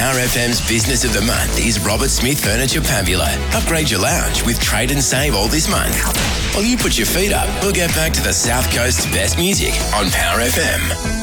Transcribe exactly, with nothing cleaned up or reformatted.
Power F M's Business of the Month is Robert Smith Furniture Pambula. Upgrade your lounge with trade and save all this month. While you put your feet up, we'll get back to the South Coast's best music on Power F M.